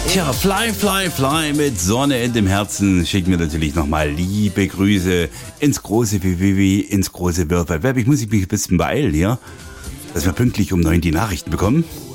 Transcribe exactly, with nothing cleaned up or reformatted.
Tja, fly, fly, fly mit Sonne in dem Herzen schicken wir natürlich nochmal liebe Grüße ins große W W W, ins große World Wide Web. Ich muss mich ein bisschen beeilen hier, dass wir pünktlich um neun die Nachrichten bekommen.